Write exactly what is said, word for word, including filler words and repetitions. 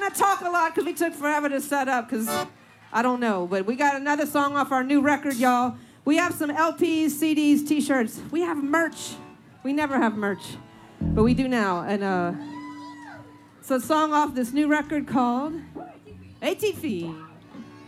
going to talk a lot because we took forever to set up because I don't know. But we got another song off our new record, y'all. We have some L Ps, C Ds, T-shirts. We have merch. We never have merch, but we do now. And uh, it's a song off this new record called eighteen feet.